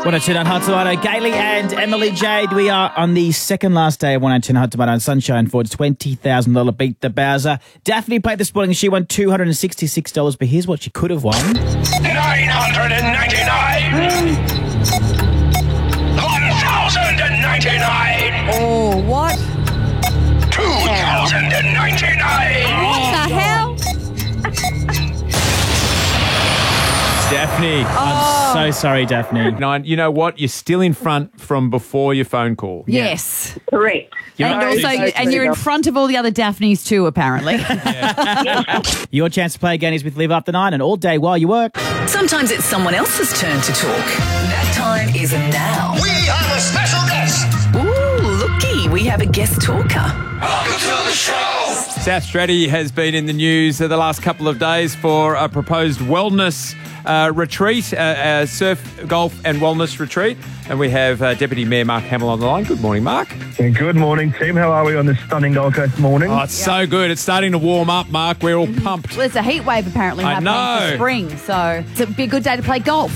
102.9 Hot Tomato, Gailey and Emily Jade. We are on the second last day of 102.9 Hot Tomato and Sunshine Ford's $20,000 Beat the Bowser. Daphne played this morning and she won $266, but here's what she could have won. $999. $1,099. Oh, what? $2,099. What the hell? Daphne, I'm so sorry, Daphne. Nine, you know what? You're still in front from before your phone call. Yes. Correct. And also, and you're in front of all the other Daphnes too, apparently. Your chance to play again is with Live After 9 and all day while you work. Sometimes it's someone else's turn to talk. That time is now. We have a special guest. Ooh, looky, we have a guest talker. Welcome to the show. South Stratty has been in the news the last couple of days for a proposed wellness retreat, a surf, golf and wellness retreat. And we have Deputy Mayor Mark Hamill on the line. Good morning, Mark. Good morning, team. How are we on this stunning Gold Coast morning? Oh, it's so good. It's starting to warm up, Mark. We're all pumped. Well, it's a heat wave apparently happening for spring, so it'd be a good day to play golf.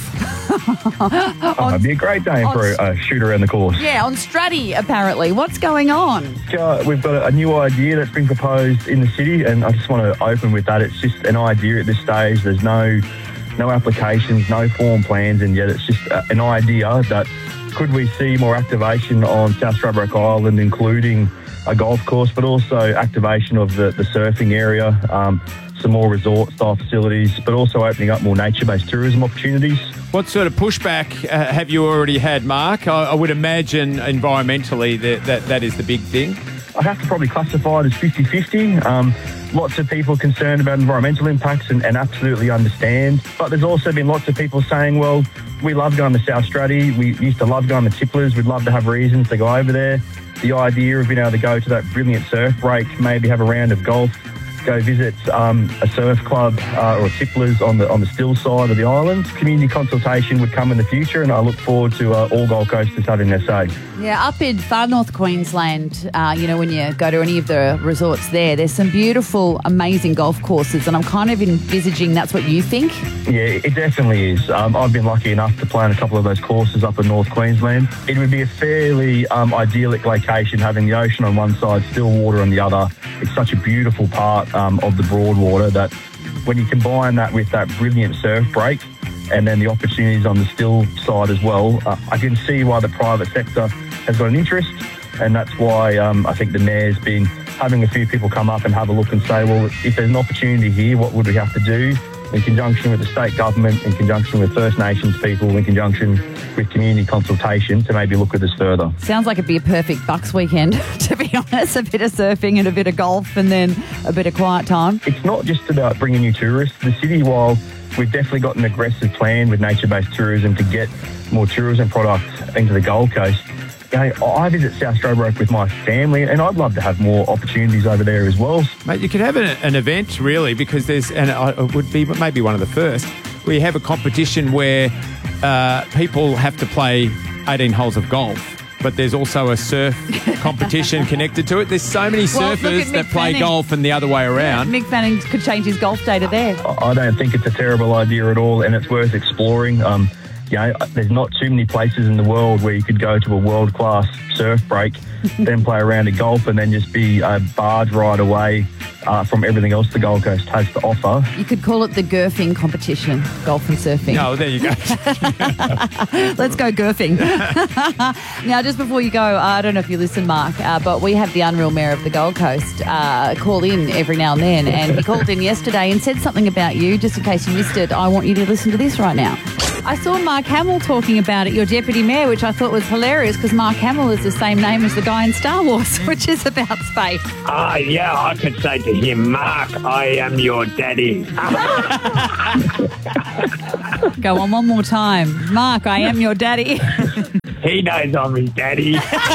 It'd be a great day for a shoot around the course. Yeah, on Stratty, apparently. What's going on? We've got a new idea that's been proposed in the city, and I just want to open with that. It's just an idea at this stage. There's no applications, no form plans, and yet it's just an idea that could we see more activation on South Stradbroke Island, including a golf course, but also activation of the surfing area, some more resort-style facilities, but also opening up more nature-based tourism opportunities. What sort of pushback have you already had, Mark? I would imagine environmentally that is the big thing. I have to probably classify it as 50-50. Lots of people concerned about environmental impacts and absolutely understand. But there's also been lots of people saying, well, we love going to South Stratty. We used to love going to Tipplers. We'd love to have reasons to go over there. The idea of being able to go to that brilliant surf break, maybe have a round of golf, go visit a surf club or a Tipplers on the still side of the island. Community consultation would come in the future, and I look forward to all Gold Coasters having their say. Yeah, up in far north Queensland, when you go to any of the resorts there's some beautiful, amazing golf courses, and I'm kind of envisaging that's what you think. Yeah, it definitely is. I've been lucky enough to play in a couple of those courses up in North Queensland. It would be a fairly idyllic location, having the ocean on one side, still water on the other. It's such a beautiful part of the Broadwater that when you combine that with that brilliant surf break and then the opportunities on the still side as well, I can see why the private sector has got an interest, and that's why I think the Mayor's been having a few people come up and have a look and say, well, if there's an opportunity here, what would we have to do in conjunction with the state government, in conjunction with First Nations people, in conjunction with community consultation to maybe look at this further. Sounds like it'd be a perfect Bucks weekend, to be honest. A bit of surfing and a bit of golf and then a bit of quiet time. It's not just about bringing new tourists to the city. While we've definitely got an aggressive plan with nature-based tourism to get more tourism products into the Gold Coast, I visit South Stradbroke with my family, and I'd love to have more opportunities over there as well. Mate, you could have an event, really, because it would be maybe one of the first, where you have a competition where people have to play 18 holes of golf, but there's also a surf competition connected to it. There's so many surfers that play golf and the other way around. Mick Fanning could change his golf day to there. I don't think it's a terrible idea at all, and it's worth exploring. There's not too many places in the world where you could go to a world-class surf break, then play a round of golf, and then just be a barge ride away from everything else the Gold Coast has to offer. You could call it the Gurfing competition, golf and surfing. Oh, there you go. Let's go Gurfing. Now, just before you go, I don't know if you listen, Mark, but we have the Unreal Mayor of the Gold Coast call in every now and then, and he called in yesterday and said something about you. Just in case you missed it, I want you to listen to this right now. I saw Mark Hamill talking about it, your deputy mayor, which I thought was hilarious because Mark Hamill is the same name as the guy in Star Wars, which is about space. Yeah, I could say to him, Mark, I am your daddy. Go on one more time. Mark, I am your daddy. He knows I'm his daddy.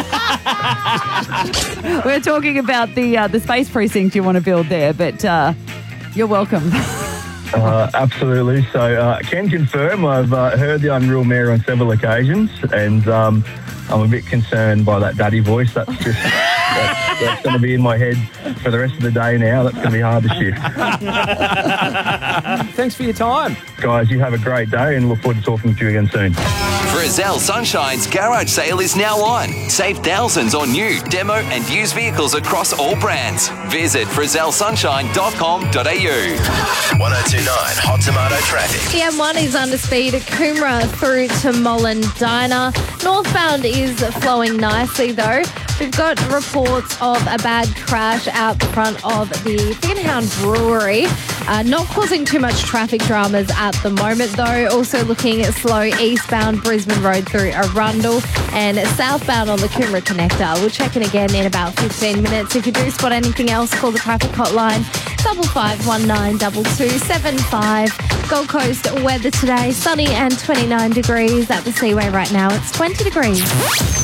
We're talking about the space precinct you want to build there, but you're welcome. Absolutely. So I can confirm I've heard the Unreal Mayor on several occasions, and I'm a bit concerned by that daddy voice. That's just That's going to be in my head for the rest of the day now. That's going to be hard to shift. Thanks for your time. Guys, you have a great day and look forward to talking to you again soon. Frizzell Sunshine's garage sale is now on. Save thousands on new, demo and used vehicles across all brands. Visit frizzellsunshine.com.au. 1029 Hot Tomato traffic. The M1 is under speed at Coomera through to Mollendina. Northbound is flowing nicely though. We've got reports of a bad crash out the front of the Chicken Hound Brewery. Not causing too much traffic dramas at the moment though. Also looking at slow eastbound Brisbane Road through Arundel and southbound on the Coomera Connector. We'll check in again in about 15 minutes. If you do spot anything else, call the traffic hotline 5519 2275. Gold Coast weather today, sunny and 29 degrees. At the Seaway right now, it's 20 degrees.